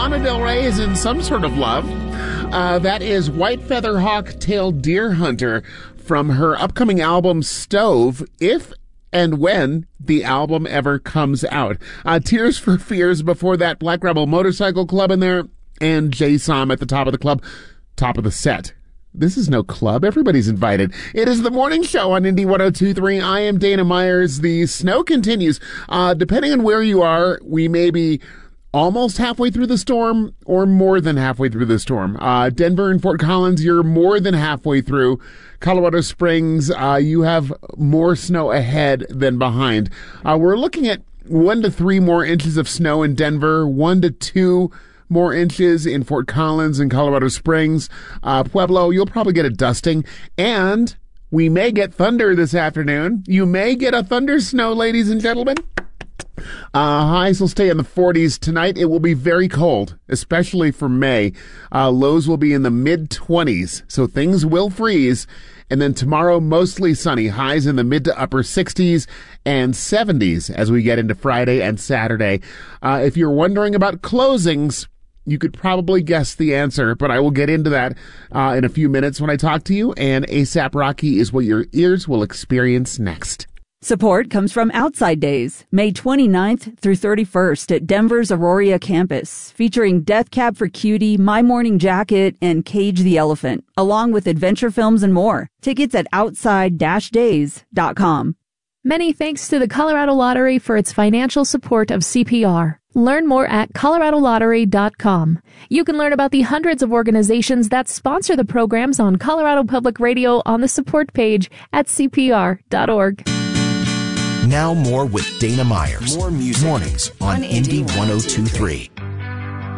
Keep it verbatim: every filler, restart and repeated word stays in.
Lana Del Rey is in some sort of love. Uh, that is White Feather Hawk-tailed Deer Hunter from her upcoming album Stove, if and when the album ever comes out. Uh, Tears for Fears before that, Black Rebel Motorcycle Club in there, and Jay Som at the top of the club, top of the set. This is no club. Everybody's invited. It is the morning show on Indy one oh two point three. I am Dana Myers. The snow continues. Uh, depending on where you are, we may be almost halfway through the storm or more than halfway through the storm. Uh, Denver and Fort Collins, you're more than halfway through. Colorado Springs, uh, you have more snow ahead than behind. Uh, we're looking at one to three more inches of snow in Denver, one to two more inches in Fort Collins and Colorado Springs. Uh, Pueblo, you'll probably get a dusting. And we may get thunder this afternoon. You may get a thunder snow, ladies and gentlemen. Uh, highs will stay in the forties tonight. It will be very cold, especially for May. Uh, lows will be in the mid twenties, so things will freeze. And then tomorrow, mostly sunny. Highs in the mid to upper sixties and seventies as we get into Friday and Saturday. Uh, if you're wondering about closings, you could probably guess the answer, but I will get into that uh, in a few minutes when I talk to you. And ASAP Rocky is what your ears will experience next. Support comes from Outside Days, May twenty-ninth through thirty-first at Denver's Aurora campus, featuring Death Cab for Cutie, My Morning Jacket, and Cage the Elephant, along with adventure films and more. Tickets at outside days dot com. Many thanks to the Colorado Lottery for its financial support of C P R. Learn more at colorado lottery dot com. You can learn about the hundreds of organizations that sponsor the programs on Colorado Public Radio on the support page at c p r dot org. Now more with Dana Myers. More music. Mornings on, on Indy one oh two point three.